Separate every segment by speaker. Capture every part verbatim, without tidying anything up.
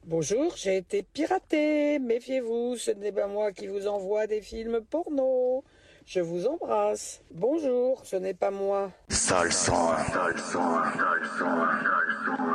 Speaker 1: Bonjour, j'ai été piratée. Méfiez-vous, ce n'est pas moi qui vous envoie des films porno. Je vous embrasse. Bonjour, ce n'est pas moi.
Speaker 2: Sale sang, sale sang, sale sang, sale sang.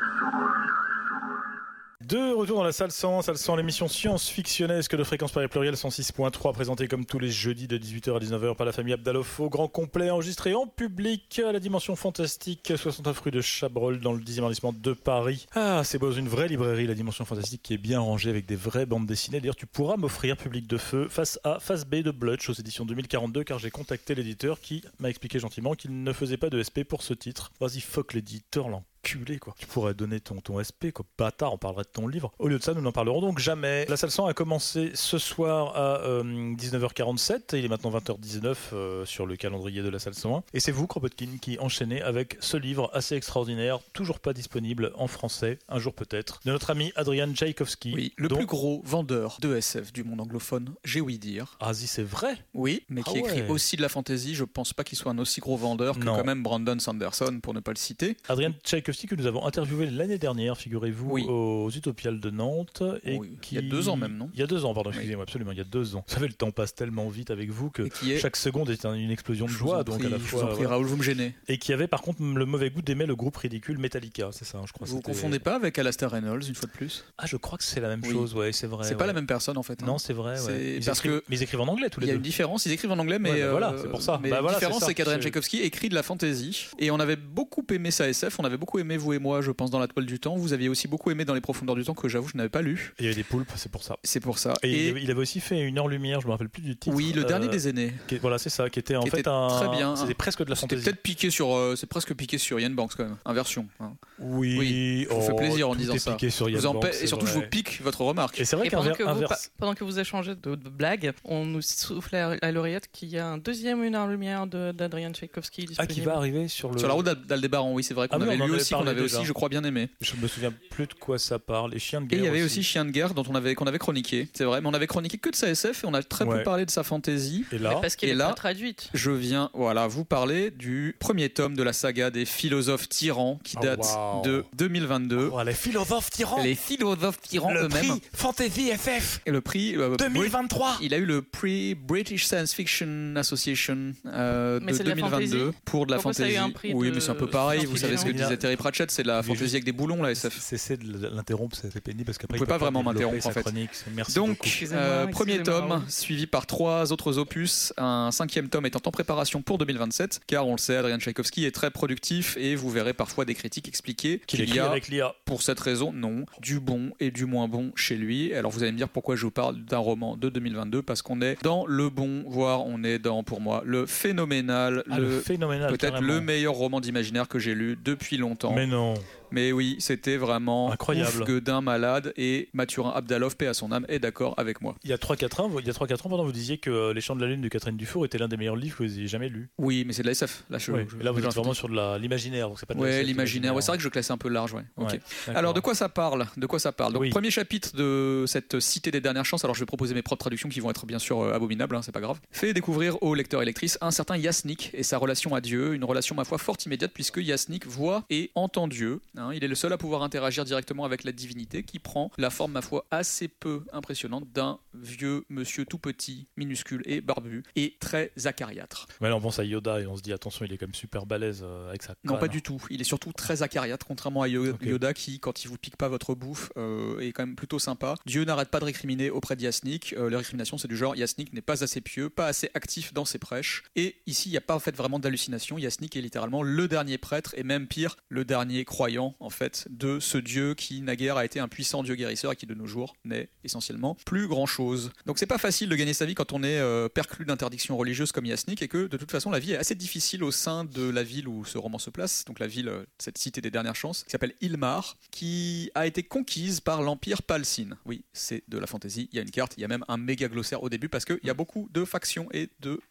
Speaker 3: De retour dans la salle cent, salle cent, l'émission science-fictionnesque de Fréquence Paris Pluriel cent six point trois, présentée comme tous les jeudis de dix-huit heures à dix-neuf heures par la famille Abdalov au grand complet, enregistré en public à la Dimension Fantastique, soixante-neuf rue de Chabrol dans le dixième arrondissement de Paris. Ah, c'est beau, une vraie librairie, la Dimension Fantastique, qui est bien rangée avec des vraies bandes dessinées. D'ailleurs, tu pourras m'offrir Public de Feu, face A, face B de Blutch aux éditions deux mille quarante-deux, car j'ai contacté l'éditeur qui m'a expliqué gentiment qu'il ne faisait pas de S P pour ce titre. Vas-y, fuck l'éditeur, l'en culé, quoi. Tu pourrais donner ton, ton S P, quoi. Bâtard, on parlerait de ton livre. Au lieu de ça, nous n'en parlerons donc jamais. La salle cent a commencé ce soir à euh, dix-neuf heures quarante-sept. Il est maintenant vingt heures dix-neuf euh, sur le calendrier de la salle cent un. Et c'est vous, Kropotkin, qui enchaînez avec ce livre assez extraordinaire, toujours pas disponible en français, un jour peut-être, de notre ami Adrian Tchaïkovski.
Speaker 4: Oui, le
Speaker 3: dont...
Speaker 4: plus gros vendeur de S F du monde anglophone, j'ai ouï dire.
Speaker 3: Ah, si, c'est vrai.
Speaker 4: Oui, mais qui
Speaker 3: ah
Speaker 4: écrit
Speaker 3: ouais.
Speaker 4: aussi de la fantasy. Je pense pas qu'il soit un aussi gros vendeur que
Speaker 3: non.
Speaker 4: quand même Brandon Sanderson, pour ne pas le citer.
Speaker 3: Adrian Tchaïkovski, que nous avons interviewé l'année dernière, figurez-vous,
Speaker 4: oui.
Speaker 3: aux Utopiales de Nantes. Et
Speaker 4: oui.
Speaker 3: qui...
Speaker 4: Il y a deux ans même, non ?
Speaker 3: Il y a deux ans, pardon, excusez-moi, oui. absolument, il y a deux ans. Vous savez, le temps passe tellement vite avec vous que
Speaker 4: est...
Speaker 3: chaque seconde est une explosion de joie. Donc
Speaker 4: prie,
Speaker 3: à la fois,
Speaker 4: je vous en prie, Raoul, vous me gênez.
Speaker 3: Et qui avait par contre le mauvais goût d'aimer le groupe ridicule Metallica, c'est ça, je crois.
Speaker 4: Vous ne
Speaker 3: c'était...
Speaker 4: confondez pas avec Alastair Reynolds, une fois de plus ?
Speaker 3: Ah, je crois que c'est la même
Speaker 4: oui.
Speaker 3: chose, ouais, c'est vrai.
Speaker 4: C'est
Speaker 3: ouais.
Speaker 4: pas la même personne en fait. Hein.
Speaker 3: Non, c'est vrai,
Speaker 4: c'est...
Speaker 3: ouais. Ils
Speaker 4: parce
Speaker 3: écrivent...
Speaker 4: que
Speaker 3: mais ils écrivent en anglais tous les deux.
Speaker 4: Il y a une différence, ils écrivent en anglais, mais.
Speaker 3: Ouais, bah voilà,
Speaker 4: euh...
Speaker 3: c'est pour ça.
Speaker 4: Mais
Speaker 3: bah
Speaker 4: la
Speaker 3: voilà,
Speaker 4: différence,
Speaker 3: c'est,
Speaker 4: c'est qu'Adrian
Speaker 3: c'est...
Speaker 4: Tchaïkovski écrit de la fantasy. Et on avait beaucoup aimé sa S F, on avait beaucoup aimé, vous et moi, je pense, dans La Toile du Temps. Vous aviez aussi beaucoup aimé Dans les Profondeurs du Temps, que j'avoue, je n'avais pas lu.
Speaker 3: Et il y avait des poulpes, c'est pour ça.
Speaker 4: C'est pour ça.
Speaker 3: Et,
Speaker 4: et...
Speaker 3: Il, avait, il avait aussi fait Une heure lumière, je me rappelle plus du titre.
Speaker 4: Oui, le
Speaker 3: euh,
Speaker 4: dernier des aînés.
Speaker 3: Qui, voilà, c'est ça, qui était en
Speaker 4: qui
Speaker 3: fait
Speaker 4: était
Speaker 3: un.
Speaker 4: Très bien.
Speaker 3: C'était presque de la
Speaker 4: C'était
Speaker 3: fantasy.
Speaker 4: peut-être piqué sur. Euh, c'est presque piqué sur Ian Banks quand même. Inversion. Hein.
Speaker 3: Oui.
Speaker 4: Oui.
Speaker 3: Oh,
Speaker 4: vous fait plaisir en
Speaker 3: tout
Speaker 4: disant
Speaker 3: est
Speaker 4: ça.
Speaker 3: Piqué sur Ian
Speaker 4: vous en
Speaker 3: Banks,
Speaker 4: pa... Et surtout,
Speaker 3: vrai.
Speaker 4: je vous pique votre remarque.
Speaker 3: Et c'est vrai
Speaker 5: et
Speaker 3: qu'un
Speaker 5: pendant, que vous,
Speaker 3: inverse...
Speaker 5: pendant que vous échangez de, de blagues, on nous soufflait à l'oreillette qu'il y a un deuxième Une heure lumière de, d'Adrian Tchaïkovski disponible.
Speaker 3: Ah, qui va arriver sur le.
Speaker 4: Sur la route d'Aldébaran, oui, c'est vrai qu'on
Speaker 3: ah, oui,
Speaker 4: avait
Speaker 3: on
Speaker 4: lu
Speaker 3: avait
Speaker 4: aussi, qu'on avait
Speaker 3: déjà.
Speaker 4: aussi, je crois, bien aimé.
Speaker 3: Je me souviens plus de quoi ça parle. Et Chien de guerre.
Speaker 4: Et il y avait
Speaker 3: aussi,
Speaker 4: aussi Chien de guerre dont on avait qu'on avait chroniqué, c'est vrai, mais on avait chroniqué que de sa S F et on a très
Speaker 3: ouais.
Speaker 4: peu parlé de sa fantasy.
Speaker 3: Et là,
Speaker 5: mais parce qu'il
Speaker 4: et
Speaker 5: est
Speaker 4: là,
Speaker 5: pas traduite.
Speaker 4: Je viens, voilà, vous parler du premier tome de la saga des philosophes tyrans qui date
Speaker 3: oh, wow.
Speaker 4: de deux mille vingt-deux.
Speaker 3: Oh, les philosophes tyrans.
Speaker 4: Les philosophes tyrans
Speaker 3: le
Speaker 4: eux-mêmes.
Speaker 3: Prix Fantasy F F.
Speaker 4: Et le prix euh,
Speaker 3: deux mille vingt-trois.
Speaker 4: Il a eu le prix British Science Fiction Association euh, de deux mille vingt-deux pour de la
Speaker 5: Pourquoi
Speaker 4: fantasy. Oui,
Speaker 5: de...
Speaker 4: mais c'est un peu pareil. Vous savez ce que disait Terry Pratchett, c'est de la fantasy avec des boulons, la S F.
Speaker 3: Cessez de l'interrompre, c'est pénible parce qu'après
Speaker 4: vous pouvez pas vraiment m'interrompre en fait.
Speaker 3: Chronique. Merci
Speaker 4: Donc, euh, premier tome
Speaker 5: oui.
Speaker 4: suivi par trois autres opus, un cinquième tome étant en préparation pour deux mille vingt-sept, car on le sait, Adrian Tchaïkovski est très productif et vous verrez parfois des critiques expliquer
Speaker 3: qu'il, qu'il
Speaker 4: y a,
Speaker 3: avec l'I A.
Speaker 4: Pour cette raison, non, du bon et du moins bon chez lui. Alors vous allez me dire pourquoi je vous parle d'un roman de deux mille vingt-deux, parce qu'on est dans le bon, voire on est dans, pour moi, le phénoménal,
Speaker 3: ah,
Speaker 4: le,
Speaker 3: le phénoménal
Speaker 4: peut-être
Speaker 3: carrément.
Speaker 4: le meilleur roman d'imaginaire que j'ai lu depuis longtemps.
Speaker 3: Mais non.
Speaker 4: Mais oui, c'était vraiment
Speaker 3: incroyable.
Speaker 4: Ouf, Guedin malade, et Mathurin Abdalov, paix à son âme, est d'accord avec moi.
Speaker 3: Il y a trois quatre ans, il y a trois quatre ans, pardon, vous disiez que Les Chants de la Lune de Catherine Dufour était l'un des meilleurs livres que vous ayez jamais lu.
Speaker 4: Oui, mais c'est de la S F. Là, je,
Speaker 3: ouais.
Speaker 4: je,
Speaker 3: et là vous
Speaker 4: je,
Speaker 3: êtes vraiment sur de la, l'imaginaire, donc c'est pas de
Speaker 4: ouais,
Speaker 3: la S F,
Speaker 4: l'imaginaire. Ouais, c'est vrai que je classais un peu large. Ouais.
Speaker 3: ouais
Speaker 4: okay. Alors, de quoi ça parle De quoi ça parle Donc,
Speaker 3: oui.
Speaker 4: premier chapitre de cette Cité des dernières chances. Alors, je vais proposer mes propres traductions qui vont être bien sûr euh, abominables, hein, c'est pas grave. Fait découvrir aux lecteurs et lectrices un certain Yasnik et sa relation à Dieu, une relation ma foi fort immédiate puisque Yasnik voit et entend Dieu. Hein, il est le seul à pouvoir interagir directement avec la divinité qui prend la forme ma foi assez peu impressionnante d'un vieux monsieur tout petit, minuscule et barbu et très acariâtre.
Speaker 3: Mais là on pense à Yoda et on se dit attention, il est quand même super balèze euh, avec sa canne.
Speaker 4: Non, pas du tout. Il est surtout très acariâtre, contrairement à Yoda, okay. Yoda qui, quand il vous pique pas votre bouffe, euh, est quand même plutôt sympa. Dieu n'arrête pas de récriminer auprès de Yasnik. Euh, les récriminations, c'est du genre Yasnik n'est pas assez pieux, pas assez actif dans ses prêches. Et ici, il n'y a pas en fait vraiment d'hallucination. Yasnik est littéralement le dernier prêtre et même pire, le dernier croyant en fait de ce Dieu qui naguère a été un puissant Dieu guérisseur et qui de nos jours n'est essentiellement plus grand chose. Donc c'est pas facile de gagner sa vie quand on est euh, perclus d'interdictions religieuses comme Yasnik et que de toute façon la vie est assez difficile au sein de la ville où ce roman se place, donc la ville, cette cité des dernières chances, qui s'appelle Ilmar, qui a été conquise par l'empire Palsine. Oui, c'est de la fantaisie, il y a une carte, il y a même un méga glossaire au début parce qu'il y a beaucoup de factions et de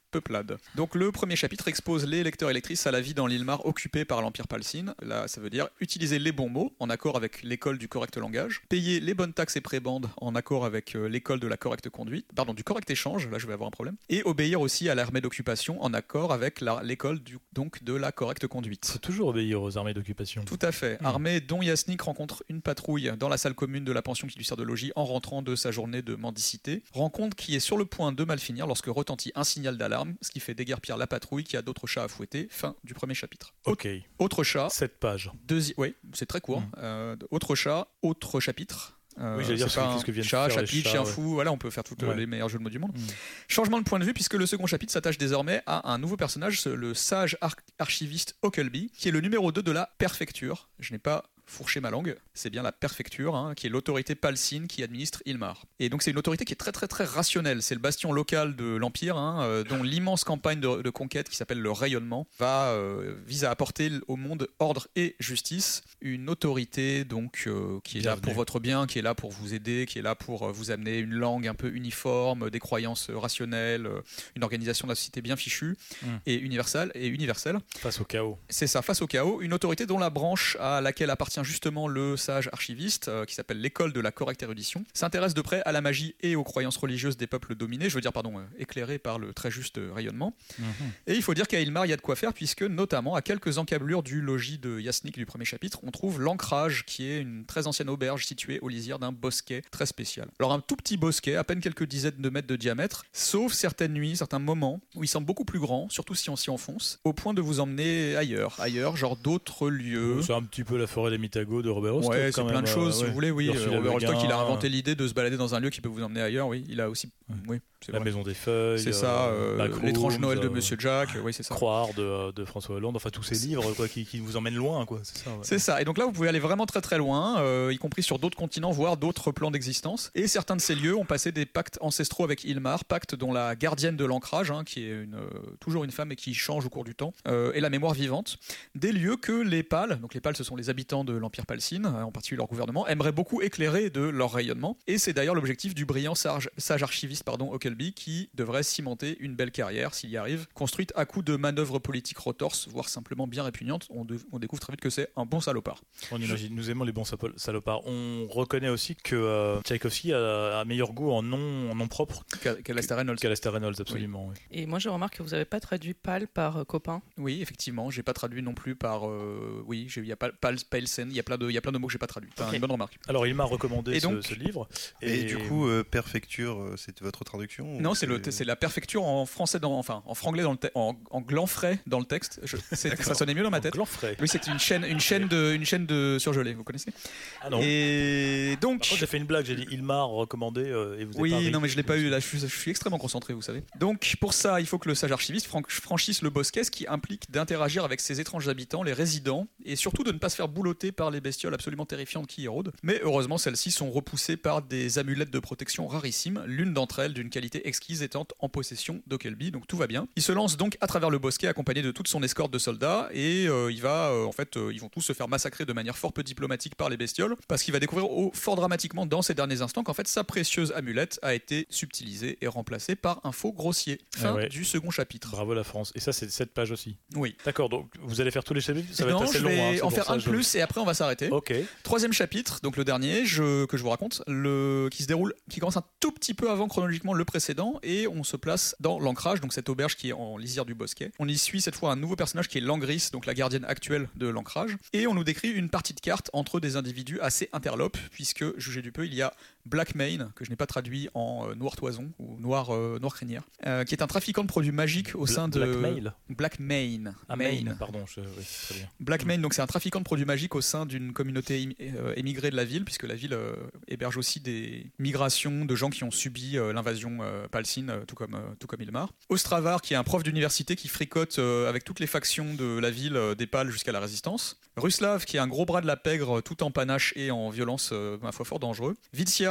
Speaker 4: peuplade. Donc le premier chapitre expose les lecteurs et lectrices à la vie dans l'Ilmar occupée par l'Empire Palsine. Là, ça veut dire utiliser les bons mots en accord avec l'école du correct langage, payer les bonnes taxes et prébendes en accord avec euh, l'école de la correcte conduite, pardon, du correct échange, là je vais avoir un problème, et obéir aussi à l'armée d'occupation en accord avec la, l'école du, donc de la correcte conduite.
Speaker 3: Faut toujours obéir aux armées d'occupation.
Speaker 4: Tout à fait. Mmh. Armée dont Yasnik rencontre une patrouille dans la salle commune de la pension qui lui sert de logis en rentrant de sa journée de mendicité. Rencontre qui est sur le point de mal finir lorsque retentit un signal d'alarme, ce qui fait déguerpir la patrouille qui a d'autres chats à fouetter. Fin du premier chapitre.
Speaker 3: Ok.
Speaker 4: Autre chat.
Speaker 3: sept pages.
Speaker 4: Deuxi- oui, c'est très court. Mmh. Euh, autre chat, autre chapitre.
Speaker 3: Euh, oui, j'allais dire, c'est
Speaker 4: pas
Speaker 3: ce que viennent
Speaker 4: chat,
Speaker 3: faire
Speaker 4: chapitre,
Speaker 3: chats,
Speaker 4: chien
Speaker 3: ouais.
Speaker 4: fou, voilà, on peut faire tous
Speaker 3: ouais.
Speaker 4: les meilleurs jeux de mots du monde.
Speaker 3: Mm.
Speaker 4: Changement de point de vue, puisque le second chapitre s'attache désormais à un nouveau personnage, le sage ar- archiviste Oakleby, qui est le numéro deux de la Perfecture. Je n'ai pas fourché ma langue, c'est bien la Perfecture, hein, qui est l'autorité palsine qui administre Ilmar. Et donc c'est une autorité qui est très très très rationnelle, c'est le bastion local de l'Empire, hein, euh, dont l'immense campagne de, de conquête qui s'appelle le Rayonnement va, euh, vise à apporter au monde ordre et justice, une autorité donc euh, qui est Bienvenue. Là pour votre bien, qui est là pour vous aider, qui est là pour vous amener une langue un peu uniforme, des croyances rationnelles, une organisation de la société bien fichue mmh. et universelle, et universelle.
Speaker 3: Face au chaos.
Speaker 4: C'est ça, face au chaos, une autorité dont la branche à laquelle appartient justement le sage archiviste, euh, qui s'appelle l'école de la correcte érudition, s'intéresse de près à la magie et aux croyances religieuses des peuples dominés, je veux dire, pardon, euh, éclairés par le très juste rayonnement. Mmh. Et il faut dire qu'à Ilmar, il y a de quoi faire, puisque notamment, à quelques encablures du logis de Yasnik du premier chapitre, on trouve l'Ancrage, qui est une très ancienne auberge située aux lisières d'un bosquet très spécial. Alors un tout petit bosquet, à peine quelques dizaines de mètres de diamètre, sauf certaines nuits, certains moments, où il semble beaucoup plus grand, surtout si on s'y enfonce, au point de vous emmener ailleurs, ailleurs, genre d'autres lieux.
Speaker 3: C'est un petit peu la forêt des Mitago de Robert Hostock.
Speaker 4: Ouais, c'est plein
Speaker 3: même,
Speaker 4: de choses,
Speaker 3: euh,
Speaker 4: si
Speaker 3: ouais.
Speaker 4: vous voulez, oui.
Speaker 3: Ursula
Speaker 4: Robert Hostock, il a
Speaker 3: Guin,
Speaker 4: inventé l'idée de se balader dans un lieu qui peut vous emmener ailleurs, oui. Il a aussi...
Speaker 3: Ouais.
Speaker 4: Oui, c'est
Speaker 3: La
Speaker 4: vrai.
Speaker 3: Maison des Feuilles.
Speaker 4: C'est ça, euh,
Speaker 3: Backrooms,
Speaker 4: L'étrange Noël de
Speaker 3: euh,
Speaker 4: Monsieur Jack, oui, c'est ça.
Speaker 3: Croire de, de François Hollande, enfin tous ces livres quoi, qui, qui vous emmènent loin, quoi. C'est ça. Ouais.
Speaker 4: C'est ça. Et donc là, vous pouvez aller vraiment très très loin, euh, y compris sur d'autres continents, voire d'autres plans d'existence. Et certains de ces lieux ont passé des pactes ancestraux avec Ilmar, pactes dont la gardienne de l'Ancrage, hein, qui est une, euh, toujours une femme et qui change au cours du temps, euh, est la mémoire vivante. Des lieux que les Pals, donc les Pals, ce sont les habitants de l'Empire Palsine, en particulier leur gouvernement, aimeraient beaucoup éclairer de leur rayonnement. Et c'est d'ailleurs l'objectif du brillant sage, sage archiviste pardon, Oakleby, qui devrait cimenter une belle carrière, s'il y arrive, construite à coups de manœuvres politiques retorses, voire simplement bien répugnantes. On, de, on découvre très vite que c'est un bon salopard.
Speaker 3: On imagine, nous aimons les bons salopards. On reconnaît aussi que euh, Tchaïkovski a un meilleur goût en nom, en nom propre
Speaker 4: qu'Alastair Reynolds.
Speaker 3: Qu'Alastair Reynolds, absolument.
Speaker 4: Oui.
Speaker 3: Oui.
Speaker 5: Et moi, je remarque que vous n'avez pas traduit Pal par euh, copain.
Speaker 4: Oui, effectivement, j'ai pas traduit non plus par. Euh, oui, il y a Pal, Pal, Palsen, il y a plein de, il y a plein de mots que j'ai pas traduits. C'est okay. Une bonne remarque.
Speaker 3: Alors, il m'a recommandé
Speaker 4: et
Speaker 3: ce,
Speaker 4: donc,
Speaker 3: ce livre.
Speaker 6: Et, et du coup, euh, Perfecture, euh, c'était votre traduction
Speaker 4: Non, c'est, le, c'est la Perfecture en français, dans, enfin en franglais dans le te- en, en glanfray dans le texte. Je, ça sonnait mieux dans ma tête.
Speaker 3: En glanfray.
Speaker 4: Oui, c'est une chaîne, une chaîne de, une chaîne de surgelés. Vous connaissez ?
Speaker 3: Ah non.
Speaker 4: Et donc.
Speaker 3: Par contre, j'ai fait une blague. J'ai dit Ilmar recommandé euh, et vous.
Speaker 4: Oui,
Speaker 3: pas
Speaker 4: non, mais je l'ai pas eu. Là, je suis, je suis extrêmement concentré, vous savez. Donc, pour ça, il faut que le sage archiviste fran- franchisse le bosquet, ce qui implique d'interagir avec ses étranges habitants, les résidents, et surtout de ne pas se faire boulotter par les bestioles absolument terrifiantes qui y rôdent. Mais heureusement, celles-ci sont repoussées par des amulettes de protection rarissimes, l'une d'entre elles d'une qualité exquise étant en possession d'Oakleby, donc tout va bien. Il se lance donc à travers le bosquet accompagné de toute son escorte de soldats, et euh, il va, euh, en fait, euh, ils vont tous se faire massacrer de manière fort peu diplomatique par les bestioles, parce qu'il va découvrir au, fort dramatiquement dans ces derniers instants qu'en fait sa précieuse amulette a été subtilisée et remplacée par un faux grossier. Fin ah ouais. du second chapitre.
Speaker 3: Bravo la France. Et ça, c'est sept pages aussi.
Speaker 4: Oui.
Speaker 3: D'accord, donc vous allez faire tous les chapitres. Ça va
Speaker 4: non,
Speaker 3: être assez
Speaker 4: je
Speaker 3: long.
Speaker 4: vais
Speaker 3: hein,
Speaker 4: en faire
Speaker 3: ça,
Speaker 4: un de
Speaker 3: je...
Speaker 4: plus et après on va s'arrêter.
Speaker 3: Ok.
Speaker 4: Troisième chapitre, donc le dernier je, que je vous raconte, le, qui se déroule, qui commence un tout petit peu avant chronologiquement le précédent, et on se place dans l'Ancrage, donc cette auberge qui est en lisière du bosquet. On y suit cette fois un nouveau personnage qui est Langris, donc la gardienne actuelle de l'Ancrage, et on nous décrit une partie de carte entre des individus assez interlopes, puisque, jugez du peu, il y a Blackmane, que je n'ai pas traduit en euh, Noir Toison ou Noir, euh, Noir Crinière, euh, qui est un trafiquant de produits magiques au
Speaker 3: Bla-
Speaker 4: sein de...
Speaker 3: Blackmail
Speaker 4: Blackmane.
Speaker 3: Ah, Maine, pardon. Je... Oui, très bien.
Speaker 4: Blackmane, donc c'est un trafiquant de produits magiques au sein d'une communauté ém- euh, émigrée de la ville, puisque la ville euh, héberge aussi des migrations de gens qui ont subi euh, l'invasion euh, palsine, euh, tout comme, euh, tout comme Ilmar. Ostravar, qui est un prof d'université qui fricote euh, avec toutes les factions de la ville, euh, des Pals jusqu'à la Résistance. Ruslav, qui est un gros bras de la pègre, tout en panache et en violence, euh, ma foi, fort dangereux. Vitsia,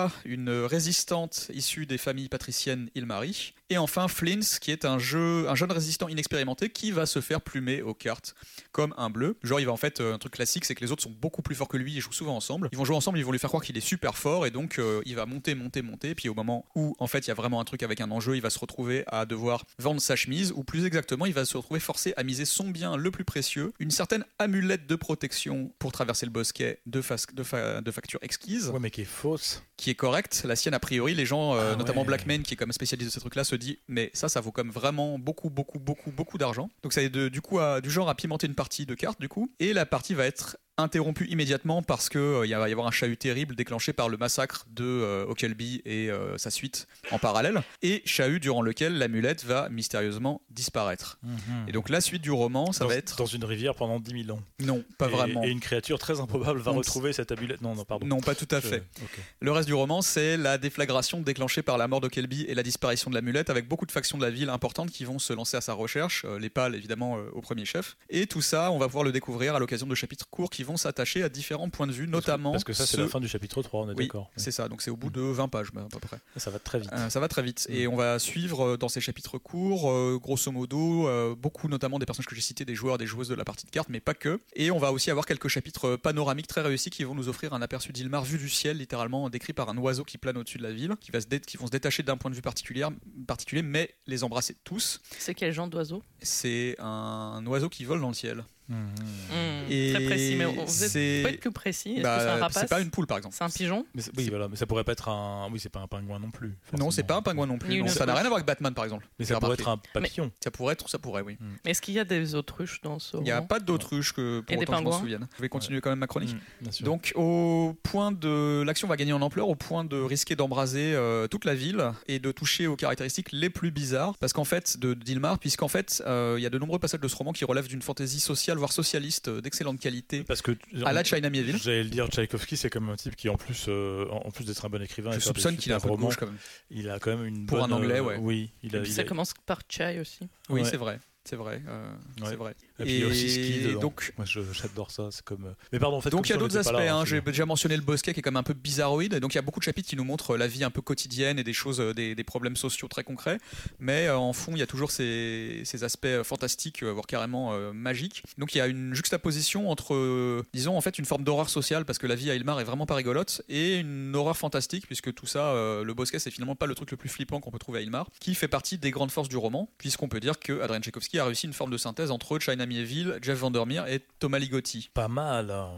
Speaker 4: Ilka, une résistante issue des familles patriciennes Ilmari. Et enfin Flins, qui est un, jeu, un jeune résistant inexpérimenté qui va se faire plumer aux cartes comme un bleu. Genre il va en fait, un truc classique, c'est que les autres sont beaucoup plus forts que lui et jouent souvent ensemble. Ils vont jouer ensemble, ils vont lui faire croire qu'il est super fort et donc euh, il va monter, monter, monter. Puis au moment où en fait il y a vraiment un truc avec un enjeu, il va se retrouver à devoir vendre sa chemise, ou plus exactement il va se retrouver forcé à miser son bien le plus précieux, une certaine amulette de protection pour traverser le bosquet de, fa- de, fa- de facture exquise.
Speaker 3: Ouais, mais qui est fausse.
Speaker 4: Qui est correcte, la sienne a priori, les gens, euh,
Speaker 3: Ah
Speaker 4: notamment
Speaker 3: ouais.
Speaker 4: Blackman qui est comme spécialiste de ces trucs-là, se dit mais ça, ça vaut comme vraiment beaucoup, beaucoup, beaucoup, beaucoup d'argent. Donc ça est de, du coup à, du genre à pimenter une partie de cartes du coup, et la partie va être interrompu immédiatement parce qu'il euh, va y avoir un chahut terrible déclenché par le massacre de euh, Oakelby et euh, sa suite en parallèle, et chahut durant lequel l'amulette va mystérieusement disparaître.
Speaker 3: Mmh.
Speaker 4: Et donc la suite du roman, ça
Speaker 3: dans,
Speaker 4: va être...
Speaker 3: dans une rivière pendant dix mille ans.
Speaker 4: Non, pas
Speaker 3: et,
Speaker 4: vraiment.
Speaker 3: Et une créature très improbable va
Speaker 4: On
Speaker 3: retrouver cette amulette. Non, non, pardon.
Speaker 4: Non, pas tout à
Speaker 3: Je-
Speaker 4: fait.
Speaker 3: ok.
Speaker 4: Le reste du roman, c'est la déflagration déclenchée par la mort d'Oakelby et la disparition de l'amulette, avec beaucoup de factions de la ville importantes qui vont se lancer à sa recherche, euh, les pâles évidemment euh, au premier chef. Et tout ça, on va pouvoir le découvrir à l'occasion de chapitres courts qui vont s'attacher à différents points de vue, notamment...
Speaker 3: Parce que ça, c'est
Speaker 4: ceux-
Speaker 3: la fin du chapitre trois, on est
Speaker 4: Oui,
Speaker 3: d'accord.
Speaker 4: c'est ça, donc c'est au bout de vingt pages bah, à peu près.
Speaker 3: Ça va très vite.
Speaker 4: Euh, ça va très vite.
Speaker 3: Mm.
Speaker 4: Et on va suivre euh, dans ces chapitres courts, euh, grosso modo, euh, beaucoup notamment des personnages que j'ai cités, des joueurs, des joueuses de la partie de cartes, mais pas que. Et on va aussi avoir quelques chapitres euh, panoramiques très réussis qui vont nous offrir un aperçu d'Ilmar vu du ciel, littéralement décrit par un oiseau qui plane au-dessus de la ville, qui, va se dé- qui vont se détacher d'un point de vue particulier, particulier, mais les embrasser tous.
Speaker 5: C'est quel genre d'oiseau?
Speaker 4: C'est un oiseau qui vole dans le ciel.
Speaker 3: Mmh.
Speaker 5: Mmh,
Speaker 4: Et
Speaker 5: Très précis, mais vous
Speaker 4: c'est-
Speaker 5: êtes pas être plus précis. Est-ce
Speaker 4: Bah,
Speaker 5: que c'est un rapace?
Speaker 4: c'est pas une poule par exemple.
Speaker 5: C'est un pigeon?
Speaker 3: Mais c'est- oui, voilà, mais ça pourrait pas être un. Oui, c'est pas un pingouin non plus.
Speaker 4: Non,
Speaker 3: forcément.
Speaker 4: c'est pas un pingouin non
Speaker 5: Ni
Speaker 4: plus.
Speaker 5: une
Speaker 4: Non, ça n'a
Speaker 5: autruche.
Speaker 4: rien à voir avec Batman par exemple.
Speaker 3: Mais
Speaker 4: J'ai
Speaker 3: ça pourrait
Speaker 4: remarqué.
Speaker 3: être un papillon.
Speaker 4: Ça pourrait être, ça pourrait, oui.
Speaker 5: Mais est-ce qu'il y a des autruches dans ce
Speaker 4: Il n'y a
Speaker 5: roman?
Speaker 4: pas d'autruche que pour
Speaker 5: Et des
Speaker 4: autant que je m'en
Speaker 5: pingouins
Speaker 4: souvienne. Je vais continuer quand même ma chronique.
Speaker 3: Mmh, bien sûr.
Speaker 4: Donc au point de l'action va gagner en ampleur, au point de risquer d'embraser euh, toute la ville et de toucher aux caractéristiques les plus bizarres, parce qu'en fait de d'Ilmar, puisqu'en fait euh, il y a de nombreux passages de ce roman qui relèvent d'une fantaisie sociale voire socialiste euh, d'excellente qualité.
Speaker 3: Parce que
Speaker 4: À la China Miéville.
Speaker 3: J'allais le dire, Tchaïkovski, c'est comme un type qui, en plus, euh, en en plus d'être un bon écrivain,
Speaker 4: Je
Speaker 3: et faire des
Speaker 4: soupçonne qu'il a un peu
Speaker 3: super
Speaker 4: de
Speaker 3: romans,
Speaker 4: gauche quand même.
Speaker 3: il a quand même une
Speaker 4: Pour
Speaker 3: bonne,
Speaker 4: un Anglais,
Speaker 3: euh,
Speaker 4: ouais.
Speaker 3: Oui, il a.
Speaker 5: Et puis
Speaker 3: il
Speaker 5: ça
Speaker 3: a-
Speaker 5: commence par Chai aussi.
Speaker 4: Oui,
Speaker 3: Ouais.
Speaker 4: c'est vrai. C'est vrai, euh,
Speaker 3: Ouais.
Speaker 4: c'est vrai.
Speaker 3: Et puis il y a aussi
Speaker 4: Et
Speaker 3: ski dedans.
Speaker 4: donc-
Speaker 3: Moi, je- j'adore ça. C'est comme. euh, Mais pardon, en fait.
Speaker 4: Donc il y a
Speaker 3: comme
Speaker 4: d'autres
Speaker 3: ça, on
Speaker 4: aspects,
Speaker 3: était pas là,
Speaker 4: hein.
Speaker 3: hein,
Speaker 4: J'ai
Speaker 3: c'est-
Speaker 4: déjà mentionné le bosquet qui est comme un peu bizarroïde, et donc il y a beaucoup de chapitres qui nous montrent la vie un peu quotidienne et des choses, euh, des, des problèmes sociaux très concrets, mais euh, en fond il y a toujours ces, ces aspects euh, fantastiques, euh, voire carrément euh, magiques. Donc il y a une juxtaposition entre, euh, disons en fait une forme d'horreur sociale, parce que la vie à Ilmar est vraiment pas rigolote, et une horreur fantastique, puisque tout ça, euh, le bosquet c'est finalement pas le truc le plus flippant qu'on peut trouver à Ilmar, qui fait partie des grandes forces du roman, puisqu'on peut dire que Adrian Tchaïkovski a réussi une forme de synthèse entre China Miéville, Jeff Vandermeer et Thomas Ligotti.
Speaker 3: Pas mal. hein.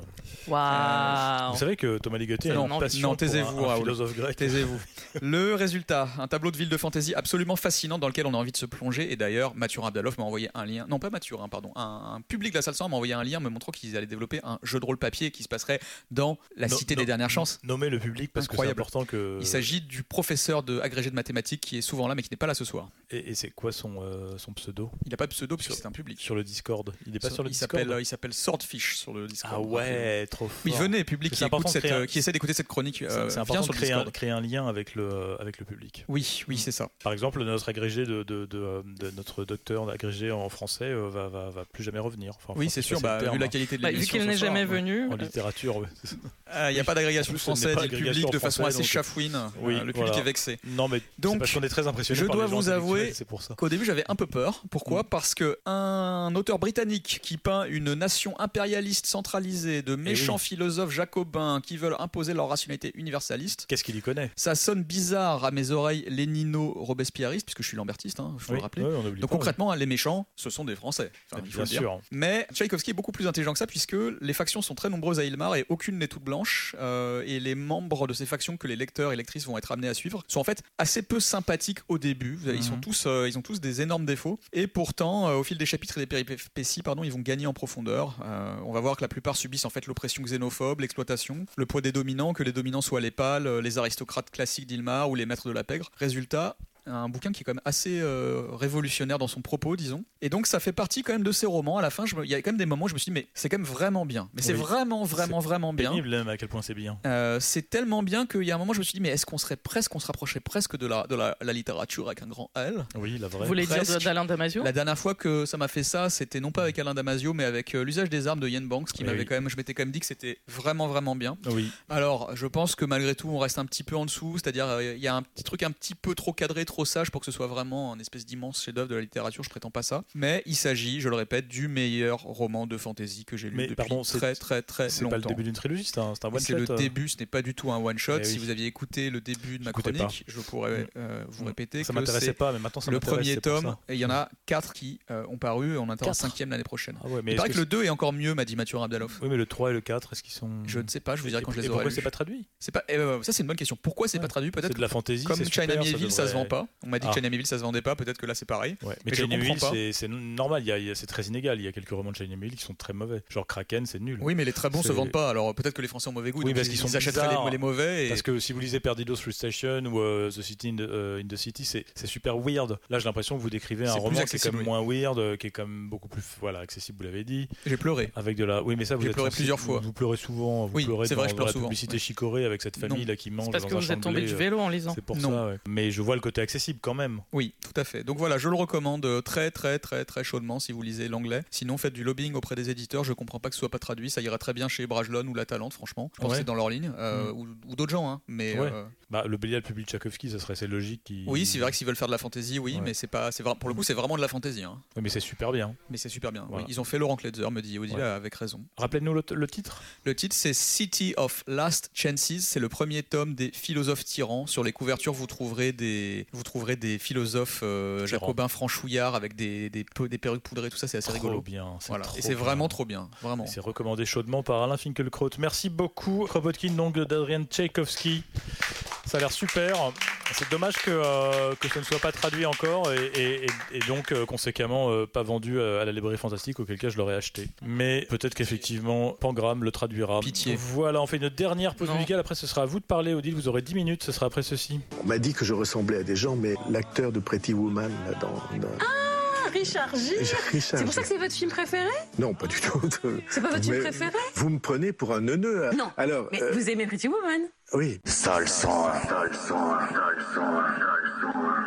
Speaker 5: Waouh!
Speaker 3: Vous savez que Thomas Ligotti a
Speaker 4: Non,
Speaker 3: une
Speaker 4: non,
Speaker 3: passion
Speaker 4: non,
Speaker 3: pour
Speaker 4: taisez-vous,
Speaker 3: un, un
Speaker 4: Raoul.
Speaker 3: philosophe grec.
Speaker 4: Taisez-vous. Le résultat, un tableau de ville de fantasy absolument fascinant dans lequel on a envie de se plonger. Et d'ailleurs, Mathurin Abdalov m'a envoyé un lien. Non, pas Mathurin, pardon. Un, un public de la salle cent m'a envoyé un lien me montrant qu'ils allaient développer un jeu de rôle papier qui se passerait dans la
Speaker 3: No-
Speaker 4: cité
Speaker 3: no-
Speaker 4: des dernières chances.
Speaker 3: Nommer le public parce
Speaker 4: Incroyable.
Speaker 3: que c'est important que.
Speaker 4: Il s'agit du professeur de agrégé de mathématiques qui est souvent là mais qui n'est pas là ce soir.
Speaker 3: Et, et c'est quoi son, euh, son pseudo
Speaker 4: Il n'a pas de pseudo puisque
Speaker 3: Sur-
Speaker 4: c'est un public.
Speaker 3: sur le Discord? Il est pas sur le
Speaker 4: il
Speaker 3: Discord.
Speaker 4: s'appelle euh, il s'appelle Swordfish sur le Discord.
Speaker 3: Ah ouais, trop fort.
Speaker 4: Oui, venez, public
Speaker 3: C'est
Speaker 4: qui,
Speaker 3: important
Speaker 4: écoute
Speaker 3: de
Speaker 4: cette,
Speaker 3: créer un-
Speaker 4: euh, qui essaie d'écouter cette chronique.
Speaker 3: C'est
Speaker 4: euh,
Speaker 3: c'est
Speaker 4: viens
Speaker 3: important
Speaker 4: sur
Speaker 3: de
Speaker 4: le
Speaker 3: créer un,
Speaker 4: Discord.
Speaker 3: créer un lien avec le, avec le public.
Speaker 4: Oui, oui, c'est ça.
Speaker 3: Par exemple, notre agrégé de, de, de, euh, de notre docteur agrégé en français euh, va, va, va plus jamais revenir. Enfin,
Speaker 4: Oui,
Speaker 3: enfin,
Speaker 4: c'est
Speaker 3: je sais
Speaker 4: sûr.
Speaker 3: pas
Speaker 4: Bah,
Speaker 3: si c'est le
Speaker 4: vu la
Speaker 3: terme,
Speaker 4: qualité de
Speaker 5: Bah, vu
Speaker 4: l'émission
Speaker 5: qu'il n'est
Speaker 4: ce soir,
Speaker 5: jamais
Speaker 4: ouais.
Speaker 5: venu,
Speaker 3: hein. En
Speaker 5: euh,
Speaker 3: littérature, ouais.
Speaker 4: Il n'y a pas d'agrégation
Speaker 3: En plus, ce n'est
Speaker 4: française
Speaker 3: pas
Speaker 4: et le
Speaker 3: agrégation
Speaker 4: public de façon
Speaker 3: française,
Speaker 4: assez
Speaker 3: donc-
Speaker 4: chafouine.
Speaker 3: Oui,
Speaker 4: Euh, le public
Speaker 3: voilà.
Speaker 4: est vexé.
Speaker 3: Non, mais
Speaker 4: Donc,
Speaker 3: c'est parce qu'on est très impressionné
Speaker 4: je
Speaker 3: par
Speaker 4: dois
Speaker 3: les gens
Speaker 4: vous avouer
Speaker 3: intellectuels, c'est pour ça.
Speaker 4: Qu'au début j'avais un peu peur. Pourquoi ?
Speaker 3: Mm.
Speaker 4: Parce que un auteur britannique qui peint une nation impérialiste centralisée de méchants
Speaker 3: oui.
Speaker 4: philosophes jacobins qui veulent imposer leur rationalité universaliste,
Speaker 3: Qu'est-ce qu'il y connaît?
Speaker 4: ça sonne bizarre à mes oreilles lénino-robespierriste, puisque je suis lambertiste, hein, faut
Speaker 3: Oui,
Speaker 4: le rappeler.
Speaker 3: ouais, on oublie
Speaker 4: Donc
Speaker 3: pas,
Speaker 4: concrètement, les méchants, ce sont des Français. Enfin,
Speaker 3: oui.
Speaker 4: il faut
Speaker 3: Bien
Speaker 4: le dire.
Speaker 3: sûr.
Speaker 4: Mais Tchaïkovski est beaucoup plus intelligent que ça, puisque les factions sont très nombreuses à Ilmar et aucune n'est toute blanche. euh, et les membres de ces factions que les lecteurs et lectrices vont être amenés à suivre sont en fait assez peu sympathiques au début. Ils, sont
Speaker 3: Mhm.
Speaker 4: tous, euh, ils ont tous des énormes défauts. Et pourtant, euh, au fil des chapitres et des péripéties, pardon, ils vont gagner en profondeur. Euh, on va voir que la plupart subissent en fait l'oppression xénophobe, l'exploitation, le poids des dominants, que les dominants soient les pâles, les aristocrates classiques d'Ilmar ou les maîtres de la pègre. Résultat, un bouquin qui est quand même assez euh, révolutionnaire dans son propos, disons. Et donc ça fait partie quand même de ces romans. À la fin, je me... il y a quand même des moments où je me suis dit, mais c'est quand même vraiment bien. Mais c'est oui. vraiment, vraiment,
Speaker 3: c'est
Speaker 4: vraiment bien.
Speaker 3: Pénible, à quel point c'est bien.
Speaker 4: Euh, c'est tellement bien qu'il y a un moment, je me suis dit, mais est-ce qu'on serait presque, on se rapprocherait presque de la, de la, la littérature avec un grand L.
Speaker 3: Oui, la vraie.
Speaker 5: Vous voulez
Speaker 4: presque.
Speaker 5: dire d'Alain Damasio?
Speaker 4: La dernière fois que ça m'a fait ça, c'était non pas avec Alain Damasio, mais avec euh, l'usage des armes de Ian Banks, qui oui. m'avait quand même, je m'étais quand même dit que c'était vraiment, vraiment bien.
Speaker 3: Oui.
Speaker 4: Alors, je pense que malgré tout, on reste un petit peu en dessous, c'est-à-dire il euh, y a un petit truc un petit peu trop cadré, trop sage pour que ce soit vraiment un espèce d'immense chef-d'œuvre de la littérature. Je prétends pas ça, mais il s'agit, je le répète, du meilleur roman de fantasy que j'ai lu mais, depuis
Speaker 3: pardon,
Speaker 4: très, très, très
Speaker 3: c'est
Speaker 4: longtemps.
Speaker 3: C'est pas le début d'une trilogie, c'est un, c'est un one
Speaker 4: c'est
Speaker 3: shot.
Speaker 4: Le
Speaker 3: euh...
Speaker 4: début, ce n'est pas du tout un one shot.
Speaker 3: Eh
Speaker 4: si
Speaker 3: oui.
Speaker 4: vous aviez écouté le début de ma
Speaker 3: J'écoutais
Speaker 4: chronique,
Speaker 3: pas.
Speaker 4: je pourrais euh, vous répéter
Speaker 3: ça
Speaker 4: que
Speaker 3: m'intéressait
Speaker 4: c'est
Speaker 3: pas, mais maintenant ça
Speaker 4: le
Speaker 3: m'intéresse.
Speaker 4: premier tome. Et il y en a quatre qui euh, ont paru et on attend un cinquième l'année prochaine.
Speaker 3: Ah ouais, mais
Speaker 4: il paraît que,
Speaker 3: que
Speaker 4: le deux est encore mieux, m'a dit Mathieu Abdalov.
Speaker 3: Oui, mais le trois et le quatre, est-ce qu'ils sont.
Speaker 4: Je ne sais pas, je vous dirai quand je les aurai.
Speaker 3: Pourquoi c'est pas traduit?
Speaker 4: C'est pas. Euh, ça, c'est une bonne question. Pourquoi c'est ouais. pas traduit? Peut-être.
Speaker 3: C'est de la fantaisie.
Speaker 4: Comme China Miéville, ça,
Speaker 3: devrait...
Speaker 4: ça se vend pas. On m'a dit
Speaker 3: ah.
Speaker 4: que China Miéville, ça se vendait pas. Peut-être que là, c'est pareil.
Speaker 3: Ouais. Mais, mais China Miéville, c'est, c'est normal. Il y a, il y a, c'est très inégal. Il y a quelques romans de China Miéville qui sont très mauvais. Genre Kraken, c'est nul.
Speaker 4: Oui, mais les très bons
Speaker 3: c'est...
Speaker 4: se vendent pas. Alors peut-être que les Français ont mauvais goût.
Speaker 3: Oui,
Speaker 4: donc
Speaker 3: parce
Speaker 4: ils,
Speaker 3: qu'ils sont
Speaker 4: ils achèteraient les, les mauvais. Et...
Speaker 3: Parce que si vous lisez Perdidos Through Station ou uh, The City in the, uh, in the City, c'est, c'est super weird. Là, j'ai l'impression que vous décrivez un
Speaker 4: c'est
Speaker 3: roman qui est quand même
Speaker 4: oui.
Speaker 3: moins weird, qui est quand même beaucoup plus voilà accessible. Vous l'avez dit.
Speaker 4: J'ai pleuré.
Speaker 3: Avec de la. Oui, mais ça, vous
Speaker 4: j'ai
Speaker 3: êtes
Speaker 4: pleuré
Speaker 3: sensible.
Speaker 4: plusieurs fois.
Speaker 3: Vous pleurez souvent. Vous
Speaker 4: oui,
Speaker 3: pleurez
Speaker 4: c'est
Speaker 3: dans,
Speaker 4: vrai, je pleure
Speaker 3: dans la
Speaker 4: souvent.
Speaker 3: publicité
Speaker 4: ouais.
Speaker 3: chicorée avec cette famille
Speaker 4: non.
Speaker 3: là qui mange.
Speaker 5: C'est parce
Speaker 3: dans
Speaker 5: que
Speaker 3: un
Speaker 5: vous êtes tombé du vélo en lisant.
Speaker 3: C'est pour
Speaker 4: non.
Speaker 3: ça. Ouais. Mais je vois le côté accessible quand même.
Speaker 4: Oui, tout à fait. Donc voilà, je le recommande très, très, très, très chaudement si vous lisez l'anglais. Sinon, faites du lobbying auprès des éditeurs. Je comprends pas que ce soit pas traduit. Ça ira très bien chez Brajlon ou La Talente, franchement. Je pense
Speaker 3: ouais.
Speaker 4: que c'est dans leur ligne. Euh,
Speaker 3: mmh.
Speaker 4: ou, ou d'autres gens, hein. Mais.
Speaker 3: Ouais.
Speaker 4: Euh...
Speaker 3: Bah, le Bélial publie Tchaïkovski, ça serait assez logique. Qui...
Speaker 4: Oui, c'est vrai que s'ils veulent faire de la fantaisie, oui, ouais. mais c'est pas, c'est pour le coup, c'est vraiment de la fantaisie. Hein.
Speaker 3: Ouais, mais c'est super bien.
Speaker 4: Mais c'est super bien.
Speaker 3: Voilà.
Speaker 4: Oui. Ils ont fait Laurent Kletzer, me dit Odile, ouais. avec raison.
Speaker 3: Rappelez-nous le, le titre.
Speaker 4: Le titre, c'est City of Last Chances. C'est le premier tome des philosophes tyrans. Sur les couvertures, vous trouverez des, vous trouverez des philosophes euh, jacobins franchouillards avec des, des, des perruques poudrées, tout ça, c'est assez
Speaker 3: trop
Speaker 4: rigolo.
Speaker 3: Bien, c'est
Speaker 4: voilà.
Speaker 3: trop
Speaker 4: Et c'est
Speaker 3: bien.
Speaker 4: vraiment trop bien, vraiment.
Speaker 3: Et c'est recommandé chaudement par Alain Finkielkraut. Merci beaucoup, Kropotkin, donc d'Adrian Tchaïkovski. Ça a l'air super. C'est dommage que, euh, que ça ne soit pas traduit encore et, et, et donc euh, conséquemment euh, pas vendu à la librairie fantastique, auquel cas je l'aurais acheté. Mais peut-être qu'effectivement Pangram le traduira.
Speaker 4: Pitié.
Speaker 3: Voilà, on fait une dernière pause
Speaker 5: non.
Speaker 3: musicale. Après, ce sera à vous de parler, Odile. Vous aurez dix minutes. Ce sera après ceci.
Speaker 7: On m'a dit que je ressemblais à des gens, mais l'acteur de Pretty Woman là, dans, dans...
Speaker 8: Ah, Richard Gere.
Speaker 7: Richard
Speaker 8: C'est pour ça que c'est votre film préféré?
Speaker 7: Non, pas du tout.
Speaker 8: C'est pas votre film préféré?
Speaker 7: Vous me prenez pour un neuneu.
Speaker 8: Non.
Speaker 7: Alors,
Speaker 8: mais
Speaker 7: euh...
Speaker 8: vous aimez Pretty Woman?
Speaker 7: Oui.
Speaker 2: Sale sang, sale sang, sale sang, sale sang.